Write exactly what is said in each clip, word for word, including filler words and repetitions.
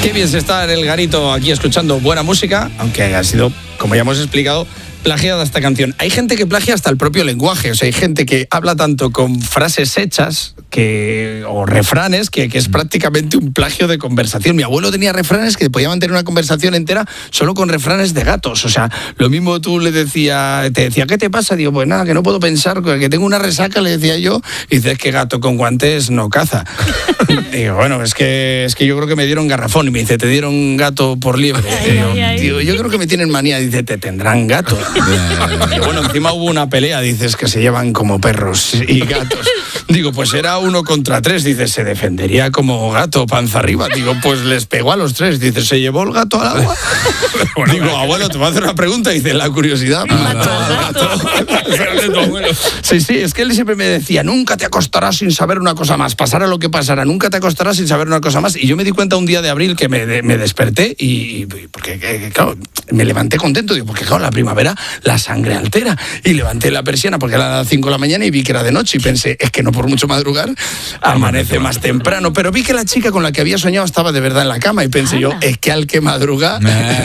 Qué bien se está en el garito aquí escuchando buena música, aunque ha sido, como ya hemos explicado, plagiada esta canción. Hay gente que plagia hasta el propio lenguaje, o sea, hay gente que habla tanto con frases hechas que, o refranes que, que es prácticamente un plagio de conversación. Mi abuelo tenía refranes que podía mantener una conversación entera solo con refranes de gatos. O sea, lo mismo tú le decía, te decía, ¿qué te pasa? Digo, pues nada, que no puedo pensar, que tengo una resaca, le decía yo, y dices que gato con guantes no caza. Digo, bueno, es que, es que yo creo que me dieron garrafón. Y me dice, ¿te dieron gato por liebre? Ay, Digo, ay, ay. Digo, yo creo que me tienen manía. Dice, te tendrán gato. Y bueno, encima hubo una pelea, dices, que se llevan como perros y gatos. Digo, pues era uno contra tres, dices, se defendería como gato, panza arriba. Digo, pues les pegó a los tres, dices, ¿se llevó el gato al agua? Bueno, digo, abuelo, te voy a hacer una pregunta, dice, la curiosidad. Sí, sí, es que él siempre me decía, nunca te acostarás sin saber una cosa más, pasara lo que pasara, nunca te acostarás sin saber una cosa más. Y yo me di cuenta un día de abril que me, de, me desperté y, porque, que, claro, me levanté contento, digo, porque claro, la primavera la sangre altera. Y levanté la persiana porque era las cinco de la mañana y vi que era de noche y pensé, es que no por mucho madrugar, amanece más temprano. Pero vi que la chica con la que había soñado estaba de verdad en la cama y pensé yo, es que al que madruga,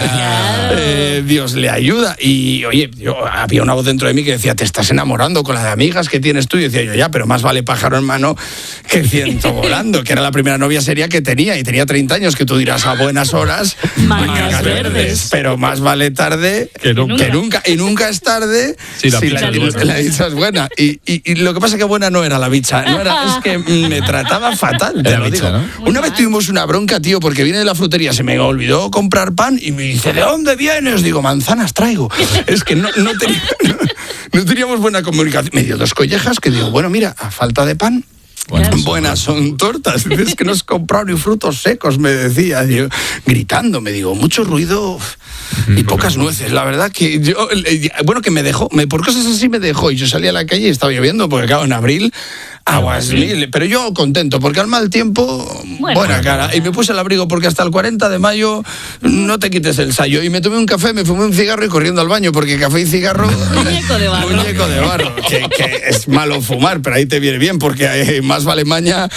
eh, Dios le ayuda. Y oye, yo, había una voz dentro de mí que decía, te estás enamorando con las amigas que tienes tú. Y decía yo, ya, pero más vale pájaro en mano que ciento volando, que era la primera novia seria que tenía y tenía treinta años, que tú dirás a buenas horas, Mangas verdes. pero más vale tarde Que nunca. que nunca. Y nunca es tarde Sí, la si bicha la, es buena. la bicha es buena. Y, y, y lo que pasa es que buena no era la bicha, no era, es que me trataba fatal, te Era lo bicha, digo. ¿no? Una vez tuvimos una bronca, tío, porque vine de la frutería, se me olvidó comprar pan y me dice, ¿de dónde vienes? Digo, manzanas traigo. Es que no, no, tenía- no teníamos buena comunicación. Me dio dos collejas que digo, bueno, mira, a falta de pan, Buenas. buenas son tortas. Dices que no has comprado ni frutos secos, me decía. Yo, gritando, me digo, mucho ruido y pocas nueces. La verdad que yo, eh, bueno, que me dejó, me, por cosas así me dejó. Y yo salí a la calle y estaba lloviendo, porque claro, en abril, aguas mil. Pero yo contento, porque al mal tiempo, Bueno, buena cara. Y me puse el abrigo, porque hasta el cuarenta de mayo no te quites el sayo. Y me tomé un café, me fumé un cigarro y corriendo al baño, porque café y cigarro... Muñeco de barro. Muñeco de barro. Que, que es malo fumar, pero ahí te viene bien, porque eh, más vale maña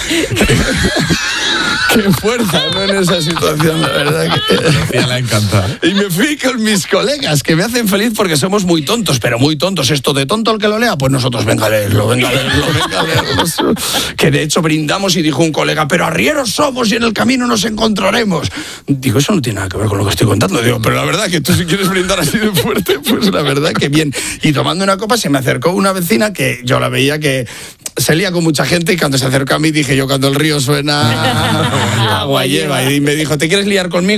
que fuerza, ¿no? En esa situación, la verdad que... Ya le ha encantado. Y me fui con mis colegas, que me hacen feliz porque somos muy tontos, pero muy tontos. Esto de tonto el que lo lea, pues nosotros, venga a leerlo, venga a leerlo, venga a leerlo. Que de hecho brindamos y dijo un colega, pero arrieros somos y en el camino nos encontraremos. Digo, eso no tiene nada que ver con lo que estoy contando. Digo, pero la verdad que tú si quieres brindar así de fuerte, pues la verdad que bien. Y tomando una copa se me acercó una vecina que yo la veía que se lía con mucha gente y cuando se acercó a mí dije yo, cuando el río suena, agua lleva. Y me dijo, ¿te quieres liar conmigo?